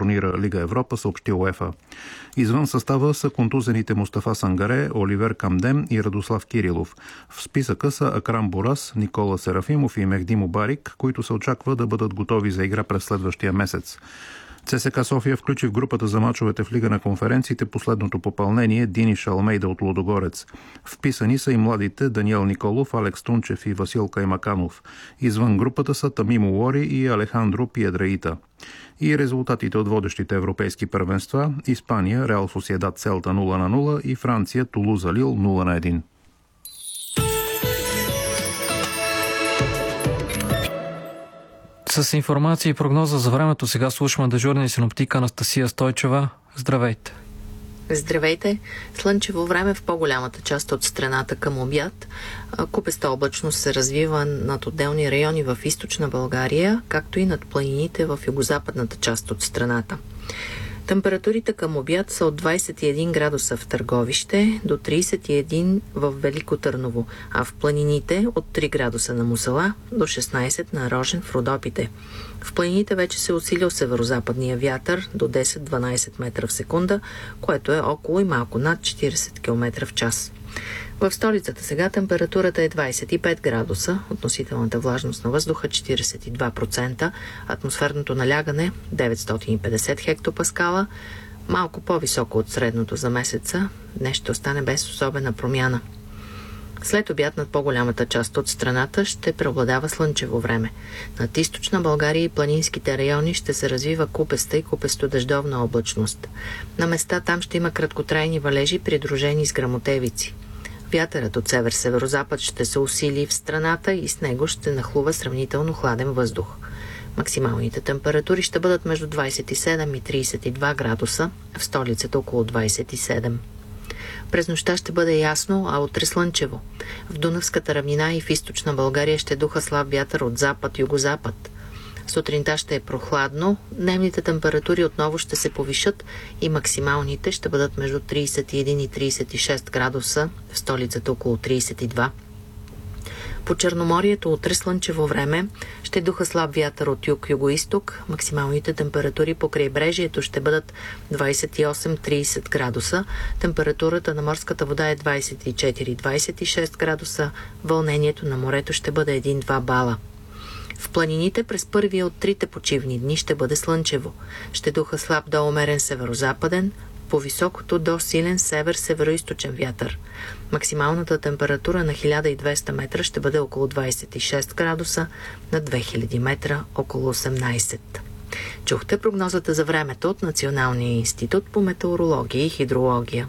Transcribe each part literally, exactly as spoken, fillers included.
турнира Лига Европа, съобщи УЕФА. Извън състава са контузените Мустафа Сангаре, Оливер Камдем и Радослав Кирилов. В списъка са Акрам Борас, Никола Серафимов и Мехди Мубарик, които се очаква да бъдат готови за игра през следващия месец. ЦСКА София включи в групата за мачовете в Лига на конференциите последното попълнение Диниш Алмейда от Лудогорец. Вписани са и младите Даниел Николов, Алекс Тунчев и Васил Каймаканов. Извън групата са Тамимо Лори и Алехандро Пиедраита. И резултатите от водещите европейски първенства: Испания, Реал Сосиедад Селта нула на нула и Франция, Тулуза Лил нула на едно. С информация и прогноза за времето сега слушаме дежурния синоптик Анастасия Стойчева. Здравейте! Здравейте! Слънчево време в по-голямата част от страната към обяд. Купеста облачност се развива над отделни райони в източна България, както и над планините в югозападната част от страната. Температурите към обяд са от двадесет и един градуса в Търговище до тридесет и един в Велико Търново, а в планините от три градуса на Мусала до шестнадесет на Рожен в Родопите. В планините вече се усилил северозападния вятър до десет-дванадесет метра в секунда, което е около и малко над четиридесет километра в час. В столицата сега температурата е двадесет и пет градуса, относителната влажност на въздуха четиридесет и два процента, атмосферното налягане деветстотин и петдесет хектопаскала, малко по-високо от средното за месеца. Днес ще остане без особена промяна. След обяд над по-голямата част от страната ще преобладава слънчево време. Над източна България и планинските райони ще се развива купеста и купесто-дъждовна облачност. На места там ще има краткотрайни валежи, придружени с гръмотевици. Вятърът от север-северозапад ще се усили в страната и с него ще нахлува сравнително хладен въздух. Максималните температури ще бъдат между двадесет и седем и тридесет и два градуса, в столицата около двадесет и седем. През нощта ще бъде ясно, а утре слънчево. В Дунавската равнина и в източна България ще духа слаб вятър от запад-югозапад. Сутринта ще е прохладно, дневните температури отново ще се повишат и максималните ще бъдат между тридесет и един и тридесет и шест градуса, в столицата около тридесет и два. По Черноморието утре слънчево време ще духа слаб вятър от юг-югоизток, максималните температури по крайбрежието ще бъдат двадесет и осем до тридесет градуса, температурата на морската вода е двадесет и четири до двадесет и шест градуса, вълнението на морето ще бъде един до два бала. В планините през първия от трите почивни дни ще бъде слънчево. Ще духа слаб до умерен северозападен, по високото до силен север-североизточен вятър. Максималната температура на хиляда и двеста метра ще бъде около двадесет и шест градуса, на две хиляди метра около осемнадесет. Чухте прогнозата за времето от Националния институт по метеорология и хидрология.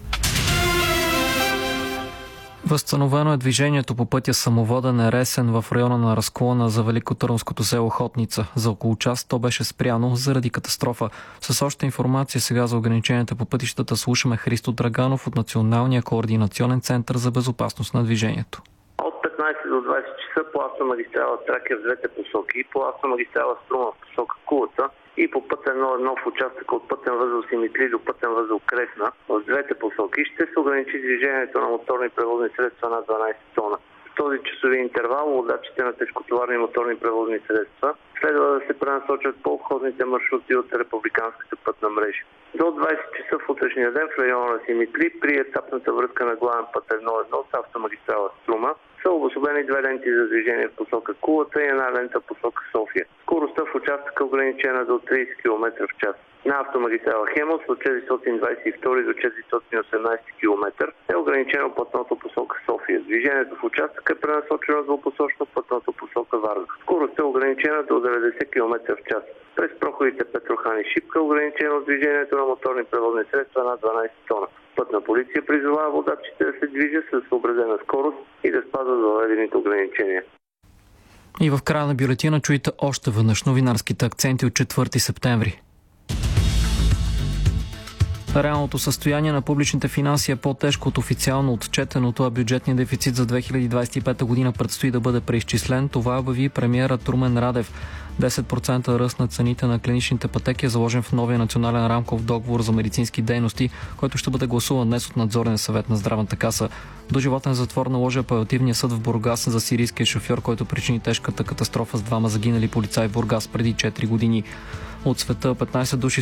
Възстановено е движението по пътя Самоводен Ересен в района на разклона за великотърновското село Хотница. За около час то беше спряно заради катастрофа. С още информация сега за ограниченията по пътищата слушаме Христо Драганов от Националния координационен център за безопасност на движението. От петнадесет до двадесет часа по автомагистрала Тракия в двете посоки, по автомагистрала Струма в посока Кулата и по път едно едно в участъка от пътен възел Симитли до пътен възел Кресна в двете посоки ще се ограничи движението на моторни превозни средства над дванадесет тона. В този часови интервал водачите на тежкотоварни моторни превозни средства следва да се пренасочат по обходните маршрути от републиканската пътна мрежа. До двадесет часа в утрешния ден в района на Симитли при етапната връзка на главен път едно едно с автомагистрала Струма са обособени две ленти за движение в посока Кулата и една лента в посока София. Скоростта в участъка е ограничена до тридесет километра в час. На автомагистрала Хемос от четиристотин двадесет и два до четиристотин и осемнадесет километра е ограничено пътното посока София. Движението в участъка е пренасочено двупосочно пътното посока Варна. Скоростта е ограничена до деветдесет километра в час. През проходите Петрохан и Шипка е ограничено движението на моторни превозни средства над дванадесет тона. Пътна полиция призовава водачите да се движат със съобразена скорост и да спазват въведените ограничения. И в края на бюлетина чуйте още веднъж новинарските акценти от четвърти септември. Реалното състояние на публичните финанси е по-тежко от официално отчетеното, а бюджетният дефицит за две хиляди двадесет и пета година предстои да бъде преизчислен. Това обяви премиерът Румен Радев. десет процента ръст на цените на клиничните пътеки е заложен в новия национален рамков договор за медицински дейности, който ще бъде гласуван днес от надзорния съвет на Здравната каса. Доживотен затвор наложи апелативния съд в Бургас за сирийския шофьор, който причини тежката катастрофа с двама загинали полицаи в Бургас преди четири години. От света петнадесет души